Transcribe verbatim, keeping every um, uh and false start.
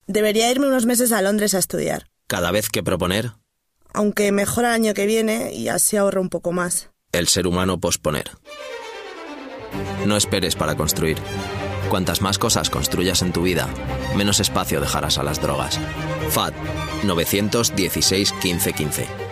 Debería irme unos meses a Londres a estudiar. ¿Cada vez que proponer? Aunque mejor el año que viene y así ahorro un poco más. El ser humano posponer. No esperes para construir. Cuantas más cosas construyas en tu vida, menos espacio dejarás a las drogas. F A D nueve uno seis, quince quince.